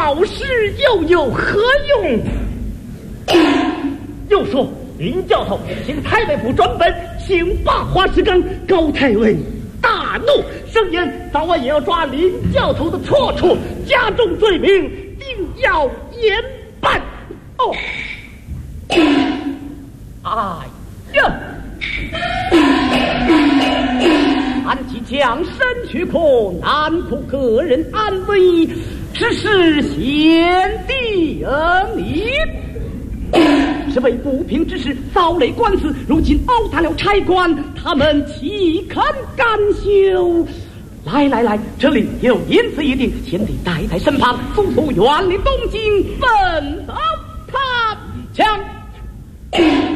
好事又有何用？又说林教头请太尉府专本请罢花石纲，高太尉大怒，声言早晚也要抓林教头的错处，加重罪名，定要严办。哦，哎呀！按其强身躯壳，难顾个人安危，只是贤弟而已。是为不平之事遭累官司，如今殴打了差官，他们岂肯甘休？来，这里有因此一定，贤弟待在身旁，速速远离东京，奔走他乡。